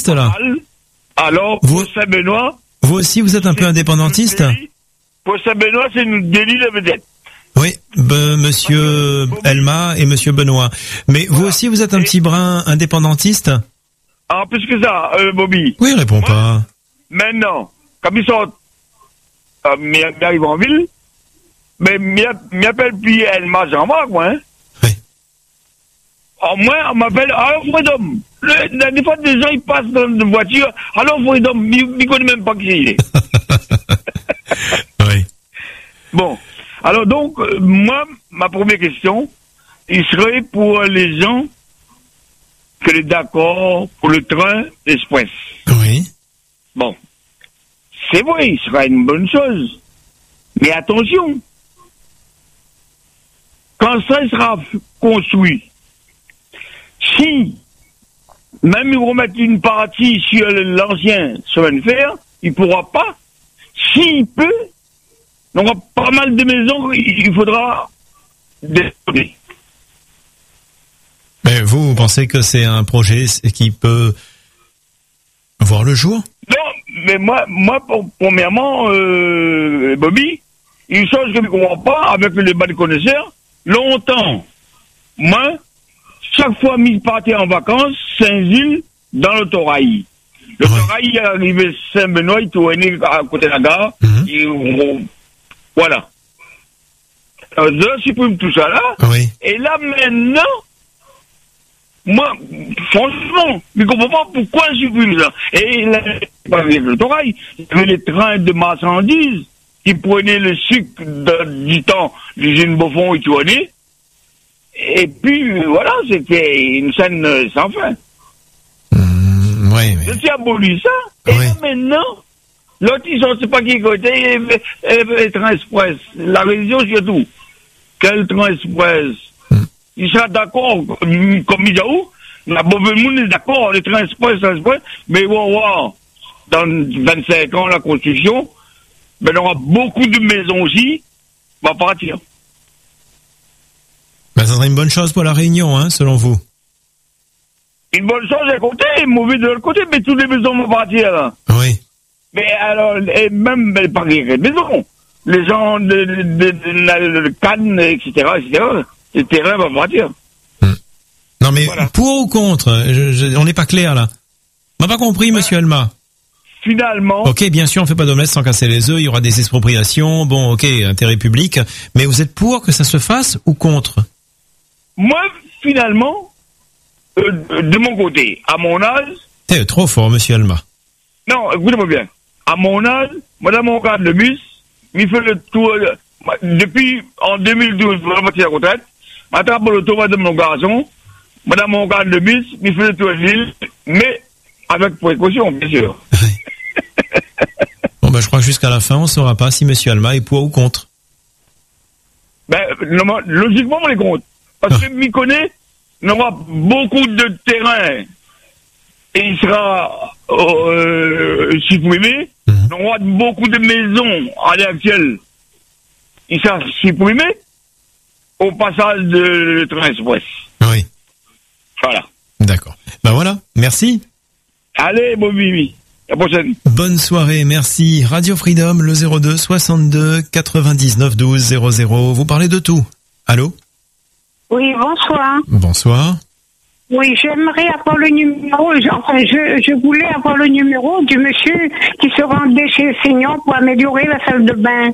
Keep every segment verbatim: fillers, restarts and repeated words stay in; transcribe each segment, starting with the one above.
indépendantiste, là? Alors, vous, pour Saint-Benoît... Vous aussi, vous êtes un peu indépendantiste? Pour Saint-Benoît, c'est une délit de vedette. Oui, be, monsieur Elma et monsieur Benoît. Mais voilà. Vous aussi, vous êtes un et... petit brin indépendantiste? Ah, plus que ça, euh, Bobby. Oui, réponds Moi, pas. Maintenant, comme ils sont... Euh, m'arrivent en ville, mais m'appelle puis Elma Jean-Marc, moi, hein. Oui. En moi, on m'appelle, alors Freedom. Le, des fois, des gens, ils passent dans une voiture, alors Freedom, ils ne connaissent même pas qui il est. Oui. Bon. Alors donc, euh, moi, ma première question, il serait pour les gens que les d'accord pour le train express. Oui. Bon. C'est vrai, il sera une bonne chose. Mais attention. Quand ça sera construit, si même ils remettent une partie sur l'ancien chemin de fer, il ne pourra pas. S'il peut, on aura pas mal de maisons, il faudra détruire. Mais vous, vous pensez que c'est un projet qui peut voir le jour? Non, mais moi, moi premièrement, euh, Bobby, une chose que je ne comprends pas, avec les bons connaisseurs, longtemps, moi, chaque fois mis partir en vacances, Saint-Gilles, dans l'autorail. L'autorail, il est arrivé Saint-Benoît, il tournait à côté de la gare, mm-hmm. et, voilà. Alors, je supprime tout ça là, oui. Et là, maintenant, moi, franchement, je ne comprends pas pourquoi je supprime ça. Et là, avec l'autorail, il y avait les trains de marchandises qui prenaient le sucre de, du temps d'usine Beaufort et tournaient. Et puis, voilà, c'était une scène sans fin. Mmh, oui, oui. Je aboli ça. Et oui. Là, maintenant, l'autre, ils ne savent pas qui côté, les trains express. La région, surtout. Quel train express? Mmh. Il sera d'accord, comme Mijaou. La Beauvais-Moun est d'accord, les trains express, trains express. Mais wow, wow, dans vingt-cinq ans, la construction, ben, il y aura beaucoup de maisons aussi, va partir. Ben, ça serait une bonne chose pour la Réunion, hein, selon vous. Une bonne chose d'un côté, et mauvaise de l'autre côté, mais toutes les maisons vont partir, là. Oui. Mais alors, et même, ben, pas les maisons. Les gens de, de, de, de, de Cannes, et cetera, et cetera, les terrains vont partir. Hmm. Non, mais voilà. Pour ou contre, je, je, on n'est pas clair, là. On n'a pas compris, ouais. Monsieur Elma. Finalement. Ok, bien sûr, on fait pas d'omelette sans casser les œufs, il y aura des expropriations, bon, ok, intérêt public, mais vous êtes pour que ça se fasse ou contre? Moi, finalement, euh, de mon côté, à mon âge... T'es trop fort, monsieur Elma. Non, écoutez-moi bien. À mon âge, madame, on regarde le bus, il fait le tour... Euh, depuis, en deux mille douze, je vais partir à la retraite, m'attrape le tour de mon garçon, madame, on regarde le bus, il fait le tour de l'île, mais avec précaution, bien sûr. Bon, ben, je crois que jusqu'à la fin, on ne saura pas si monsieur Elma est pour ou contre. Ben, logiquement, on les compte. Parce que m'y connaît, il y aura beaucoup de terrain et il sera euh, supprimé. Mmh. Il y aura beaucoup de maisons à l'heure actuelle. Il sera supprimé au passage de train express. Oui. Voilà. D'accord. Ben voilà, merci. Allez, bon Mimi. À la prochaine. Bonne soirée, merci. Radio Freedom, le zéro deux soixante-deux quatre-vingt-dix-neuf douze zéro zéro. Vous parlez de tout. Allô? Oui, bonsoir. Bonsoir. Oui, j'aimerais avoir le numéro, enfin, je, je voulais avoir le numéro du monsieur qui se rendait chez le Seigneur pour améliorer la salle de bain.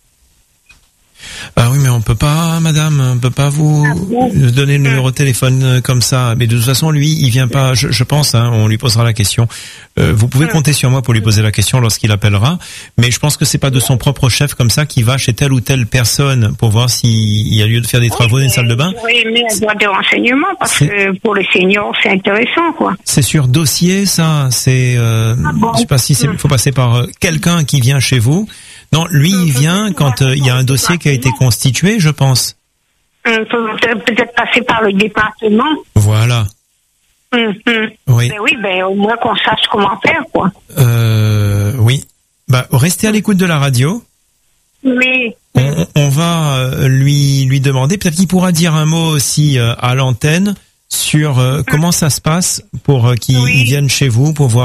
Ah oui, mais on peut pas, madame, on peut pas vous ah bon donner le numéro de téléphone comme ça. Mais de toute façon, lui, il vient pas, je, je pense, hein, on lui posera la question. Euh, vous pouvez compter sur moi pour lui poser la question lorsqu'il appellera. Mais je pense que c'est pas de son propre chef comme ça qui va chez telle ou telle personne pour voir s'il y a lieu de faire des travaux oui, dans une salle de bain. Oui, mais elle doit des renseignements parce c'est... que pour les seniors, c'est intéressant, quoi. C'est sur dossier, ça. C'est, euh, ah bon je sais pas si c'est, faut passer par euh, quelqu'un qui vient chez vous. Non, lui, il vient quand il euh, y a un dossier qui a été constitué, je pense. Peut-être, peut-être passer par le département. Voilà. Mm-hmm. Oui. Ben oui, ben au moins qu'on sache comment faire, quoi. Euh, oui. Bah, restez à l'écoute de la radio. Oui. On, on va lui lui demander. Peut-être qu'il pourra dire un mot aussi euh, à l'antenne sur euh, comment ça se passe pour euh, qu'il oui. vienne chez vous pour voir.